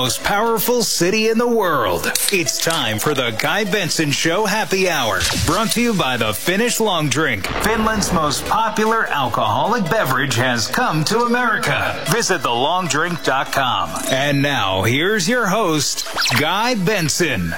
most powerful city in the world. It's time for the Guy Benson Show Happy Hour, brought to you by the Finnish Long Drink. Finland's most popular alcoholic beverage has come to America. Visit thelongdrink.com. And now, here's your host, Guy Benson.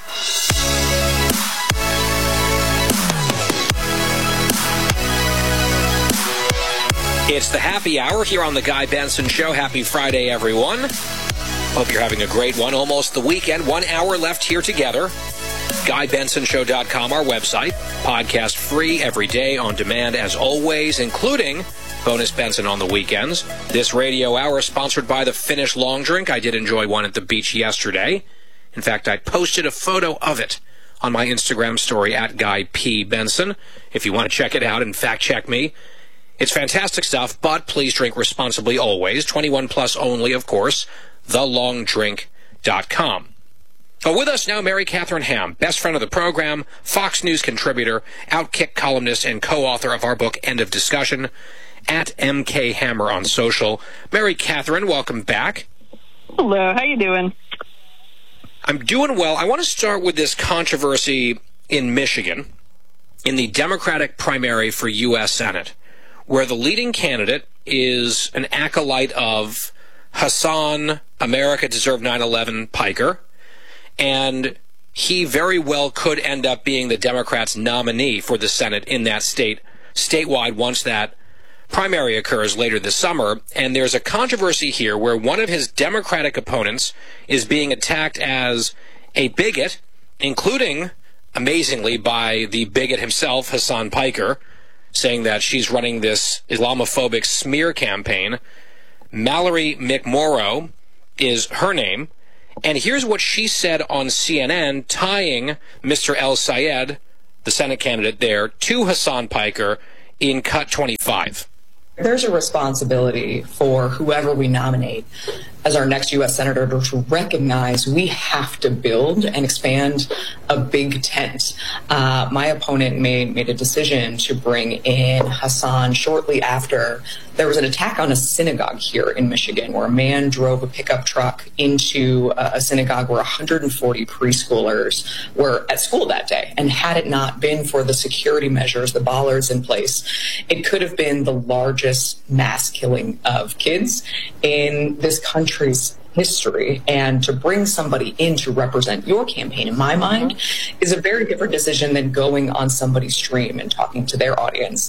It's the Happy Hour here on the Guy Benson Show. Happy Friday, everyone. Hope you're having a great one. Almost the weekend. 1 hour left here together. GuyBensonShow.com, our website. Podcast free every day, on demand as always, including Bonus Benson on the weekends. This radio hour is sponsored by the Finnish Long Drink. I did enjoy one at the beach yesterday. In fact, I posted a photo of it on my Instagram story at Guy P. Benson. If you want to check it out and fact check me. It's fantastic stuff, but please drink responsibly always. 21 plus only, of course. TheLongDrink.com. With us now, Mary Catherine Ham, best friend of the program, Fox News contributor, Outkick columnist, and co-author of our book, End of Discussion, at MK Hammer on social. Mary Catherine, welcome back. Hello, how you doing? I'm doing well. I want to start with this controversy in Michigan, in the Democratic primary for U.S. Senate, where the leading candidate is an acolyte of Hassan America Deserved 9/11 Piker, and he very well could end up being the Democrats' nominee for the Senate in that state, statewide, once that primary occurs later this summer. And there's a controversy here where one of his Democratic opponents is being attacked as a bigot, including, amazingly, by the bigot himself, Hassan Piker, saying that she's running this Islamophobic smear campaign. Mallory McMorrow is her name. And here's what she said on CNN, tying Mr. El-Sayed, the Senate candidate there, to Hassan Piker in Cut 25. There's a responsibility for whoever we nominate as our next U.S. Senator to recognize we have to build and expand a big tent. My opponent made a decision to bring in Hassan shortly after there was an attack on a synagogue here in Michigan, where a man drove a pickup truck into a synagogue where 140 preschoolers were at school that day. And had it not been for the security measures, the bollards in place, it could have been the largest mass killing of kids in this country's history. And to bring somebody in to represent your campaign, in my mind, is a very different decision than going on somebody's stream and talking to their audience.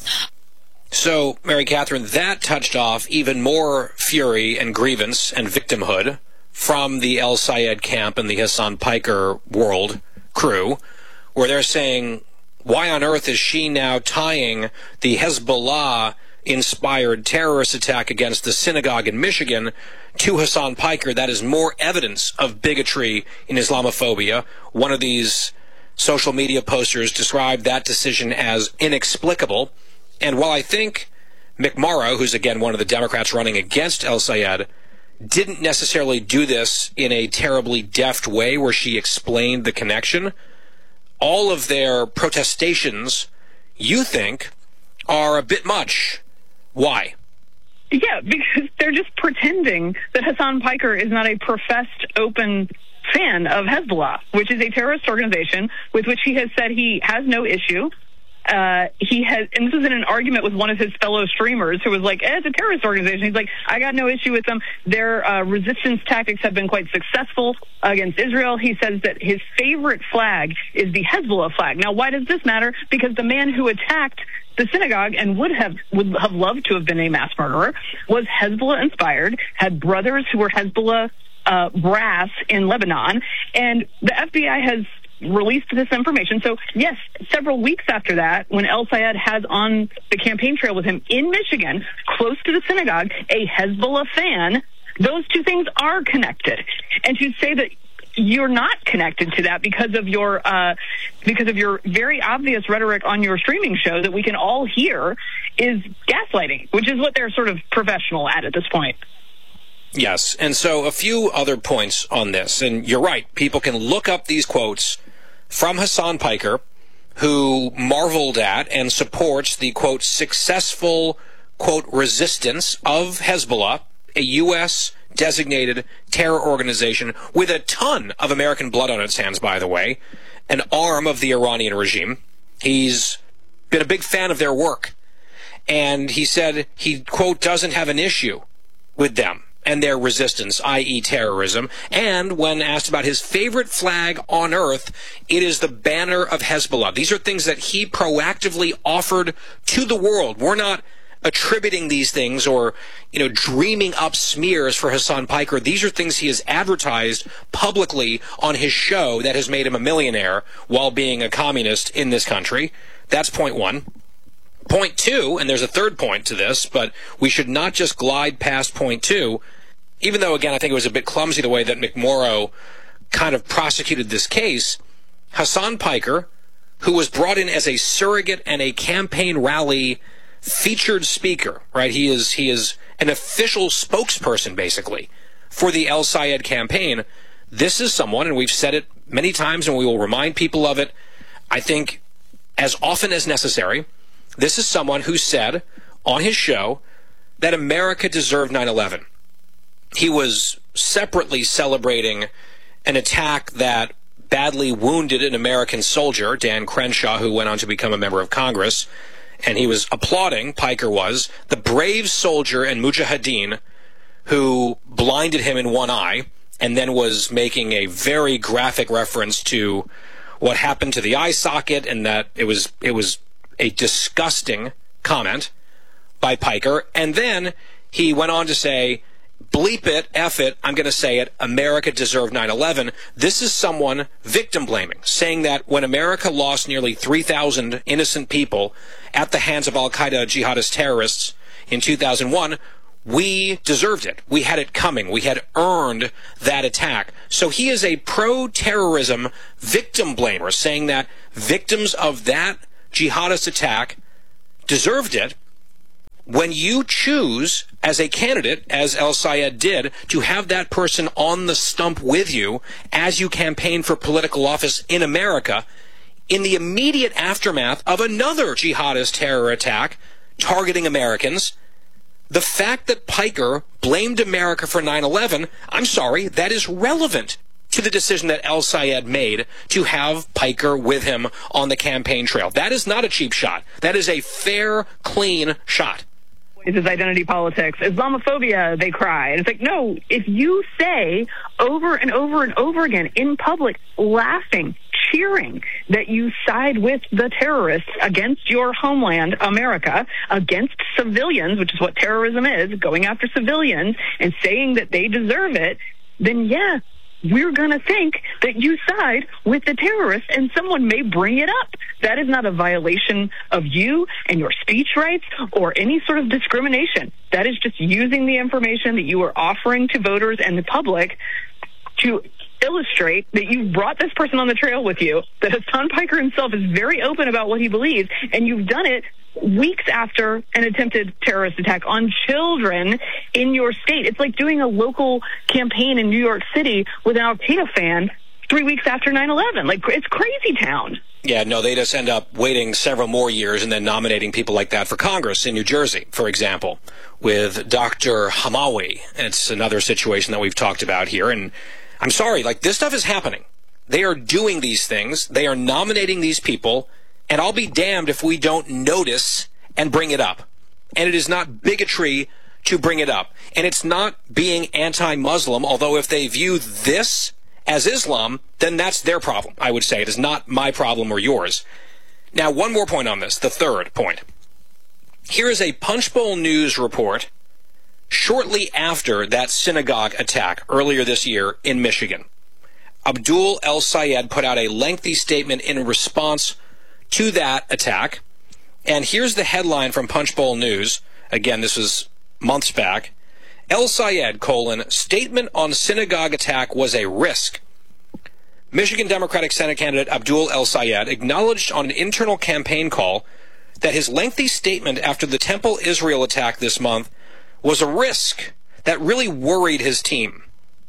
So, Mary Catherine, that touched off even more fury and grievance and victimhood from the El-Sayed camp and the Hassan Piker world crew, where they're saying, why on earth is she now tying the Hezbollah-inspired terrorist attack against the synagogue in Michigan to Hassan Piker? That is more evidence of bigotry in Islamophobia. One of these social media posters described that decision as inexplicable. And while I think McMorrow, who's again one of the Democrats running against El-Sayed, didn't necessarily do this in a terribly deft way where she explained the connection, all of their protestations, you think, are a bit much. Why? Yeah, because they're just pretending that Hassan Piker is not a professed, open fan of Hezbollah, which is a terrorist organization with which he has said he has no issue. And this was in an argument with one of his fellow streamers who was like, it's a terrorist organization. He's like, I got no issue with them. Their resistance tactics have been quite successful against Israel. He says that his favorite flag is the Hezbollah flag. Now, why does this matter? Because the man who attacked the synagogue and would have loved to have been a mass murderer was Hezbollah inspired, had brothers who were Hezbollah brass in Lebanon, and the FBI has released this information. So, yes, several weeks after that, when El-Sayed has on the campaign trail with him in Michigan, close to the synagogue, a Hezbollah fan, those two things are connected. And to say that you're not connected to that because of your very obvious rhetoric on your streaming show that we can all hear is gaslighting, which is what they're sort of professional at this point. Yes, and so a few other points on this. And you're right, people can look up these quotes from Hassan Piker, who marveled at and supports the, quote, successful, quote, resistance of Hezbollah, a U.S. designated terror organization with a ton of American blood on its hands, by the way, an arm of the Iranian regime. He's been a big fan of their work. And he said he, quote, doesn't have an issue with them and their resistance, i.e. terrorism. And when asked about his favorite flag on earth, it is the banner of Hezbollah. These are things that he proactively offered to the world. We're not attributing these things or, dreaming up smears for Hasan Piker. These are things he has advertised publicly on his show that has made him a millionaire while being a communist in this country. That's point one. Point two, and there's a third point to this, but we should not just glide past point two, even though, again, I think it was a bit clumsy the way that McMorrow kind of prosecuted this case. Hasan Piker, who was brought in as a surrogate and a campaign rally featured speaker, right? He is an official spokesperson, basically, for the El Sayed campaign. This is someone, and we've said it many times, and we will remind people of it, I think, as often as necessary. This is someone who said on his show that America deserved 9/11. He was separately celebrating an attack that badly wounded an American soldier, Dan Crenshaw, who went on to become a member of Congress, and he was applauding, Piker was, the brave soldier and mujahideen who blinded him in one eye, and then was making a very graphic reference to what happened to the eye socket, and that it was a disgusting comment by Piker. And then he went on to say, bleep it, F it, I'm going to say it, America deserved 9/11. This is someone victim blaming, saying that when America lost nearly 3,000 innocent people at the hands of al-Qaeda jihadist terrorists in 2001, we deserved it. We had it coming. We had earned that attack. So he is a pro-terrorism victim blamer, saying that victims of that jihadist attack deserved it. When you choose as a candidate, as El Sayed did, to have that person on the stump with you as you campaign for political office in America, in the immediate aftermath of another jihadist terror attack targeting Americans, the fact that Piker blamed America for 9/11, I'm sorry, that is relevant to the decision that El Sayed made to have Piker with him on the campaign trail. That is not a cheap shot. That is a fair, clean shot. It's identity politics. Islamophobia, they cry. And it's like, no, if you say over and over and over again in public, laughing, cheering, that you side with the terrorists against your homeland, America, against civilians, which is what terrorism is, going after civilians and saying that they deserve it, then yeah, we're going to think that you side with the terrorists, and someone may bring it up. That is not a violation of you and your speech rights or any sort of discrimination. That is just using the information that you are offering to voters and the public to illustrate that you've brought this person on the trail with you, that Hasan Piker himself is very open about what he believes, and you've done it weeks after an attempted terrorist attack on children in your state. It's like doing a local campaign in New York City with an Al-Qaeda fan 3 weeks after 9/11. Like, it's crazy town. Yeah, no, they just end up waiting several more years and then nominating people like that for Congress in New Jersey, for example, with Dr. Hamawi. It's another situation that we've talked about here. And I'm sorry, this stuff is happening. They are doing these things. They are nominating these people. And I'll be damned if we don't notice and bring it up. And it is not bigotry to bring it up. And it's not being anti-Muslim, although if they view this as Islam, then that's their problem, I would say. It is not my problem or yours. Now, one more point on this, the third point. Here is a Punchbowl News report shortly after that synagogue attack earlier this year in Michigan. Abdul El Sayed put out a lengthy statement in response to that attack. And here's the headline from Punchbowl News. Again, this was months back. El Sayed, statement on synagogue attack was a risk. Michigan Democratic Senate candidate Abdul El Sayed acknowledged on an internal campaign call that his lengthy statement after the Temple Israel attack this month was a risk that really worried his team.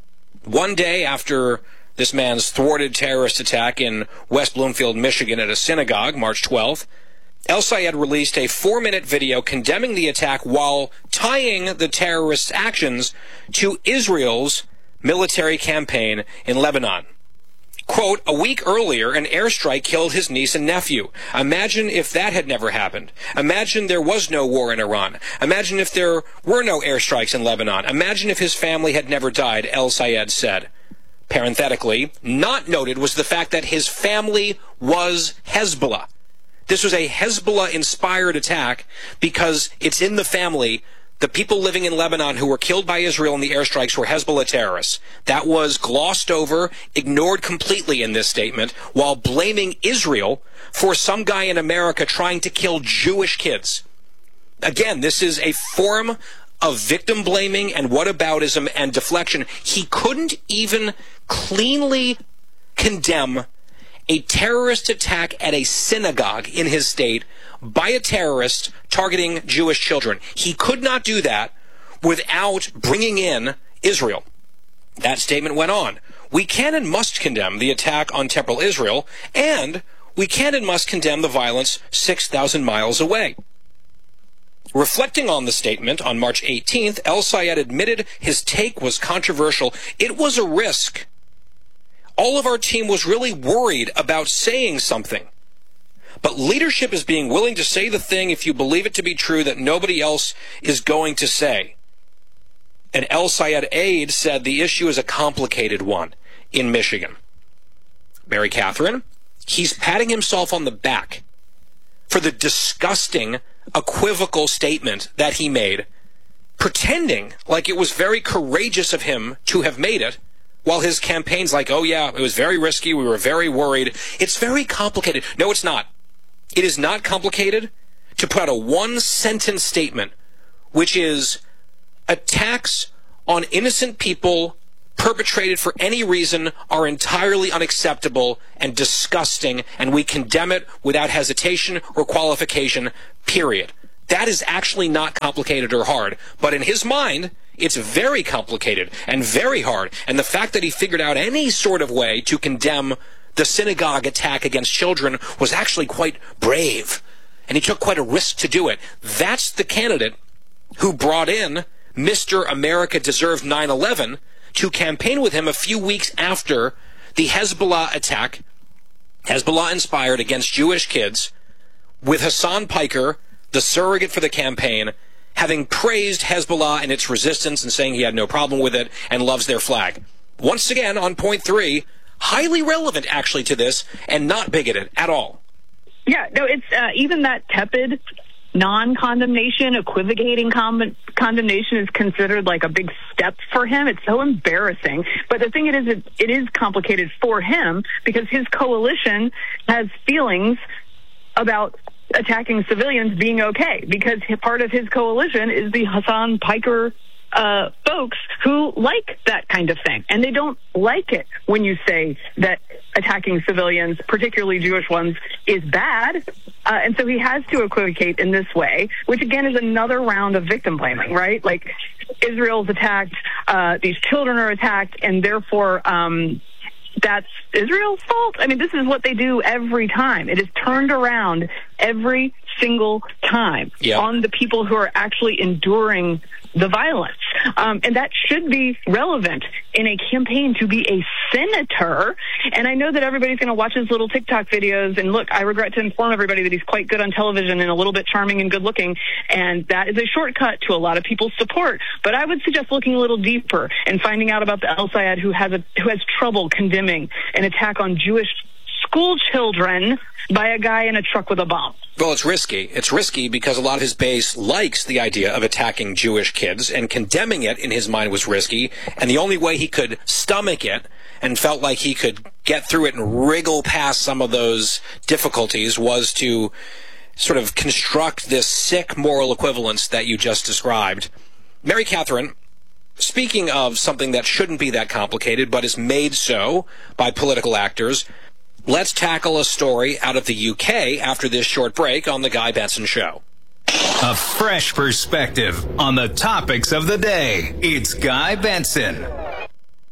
One day after this man's thwarted terrorist attack in West Bloomfield, Michigan at a synagogue, March 12th, El-Sayed released a 4-minute video condemning the attack while tying the terrorists' actions to Israel's military campaign in Lebanon. Quote, "A week earlier, an airstrike killed his niece and nephew. Imagine if that had never happened. Imagine there was no war in Iran. Imagine if there were no airstrikes in Lebanon. Imagine if his family had never died," El-Sayed said. Parenthetically, not noted was the fact that his family was Hezbollah. This was a Hezbollah-inspired attack because it's in the family. The people living in Lebanon who were killed by Israel in the airstrikes were Hezbollah terrorists. That was glossed over, ignored completely in this statement, while blaming Israel for some guy in America trying to kill Jewish kids. Again, this is a form of victim blaming and whataboutism and deflection. He couldn't even cleanly condemn a terrorist attack at a synagogue in his state by a terrorist targeting Jewish children. He could not do that without bringing in Israel. That statement went on. "We can and must condemn the attack on temporal Israel, and we can and must condemn the violence 6,000 miles away." Reflecting on the statement on March 18th, El-Sayed admitted his take was controversial. "It was a risk. All of our team was really worried about saying something. But leadership is being willing to say the thing if you believe it to be true that nobody else is going to say." An El-Sayed aide said the issue is a complicated one in Michigan. Mary Catherine, he's patting himself on the back for the disgusting, equivocal statement that he made, pretending like it was very courageous of him to have made it, while his campaign's like, "Oh yeah, it was very risky, we were very worried." It's very complicated. No, it's not. It is not complicated to put out a one-sentence statement, which is attacks on innocent people perpetrated for any reason are entirely unacceptable and disgusting, and we condemn it without hesitation or qualification, period. That is actually not complicated or hard, but in his mind, it's very complicated and very hard, and the fact that he figured out any sort of way to condemn the synagogue attack against children was actually quite brave, and he took quite a risk to do it. That's the candidate who brought in Mr. America Deserved 9/11 to campaign with him a few weeks after the Hezbollah attack, Hezbollah-inspired against Jewish kids, with Hassan Piker, the surrogate for the campaign, having praised Hezbollah and its resistance and saying he had no problem with it and loves their flag. Once again, on point 3, highly relevant actually to this and not bigoted at all. Yeah, no, it's even that tepid non-condemnation, equivocating condemnation is considered like a big step for him. It's so embarrassing. But the thing it is complicated for him because his coalition has feelings about attacking civilians being okay, because part of his coalition is the Hassan Piker folks who like that kind of thing, and they don't like it when you say that attacking civilians, particularly Jewish ones, is bad. And so he has to equivocate in this way, which again is another round of victim blaming, right? Like Israel's attacked, these children are attacked, and therefore that's Israel's fault. I mean, this is what they do every time. It is turned around every single time on the people who are actually enduring the violence. And that should be relevant in a campaign to be a senator. And I know that everybody's going to watch his little TikTok videos. And look, I regret to inform everybody that he's quite good on television and a little bit charming and good looking. And that is a shortcut to a lot of people's support. But I would suggest looking a little deeper and finding out about the El-Sayed who has trouble condemning an attack on Jewish school children by a guy in a truck with a bomb. Well, it's risky. It's risky because a lot of his base likes the idea of attacking Jewish kids, and condemning it in his mind was risky, and the only way he could stomach it and felt like he could get through it and wriggle past some of those difficulties was to sort of construct this sick moral equivalence that you just described. Mary Catherine, speaking of something that shouldn't be that complicated but is made so by political actors, let's tackle a story out of the UK after this short break on The Guy Benson Show. A fresh perspective on the topics of the day. It's Guy Benson.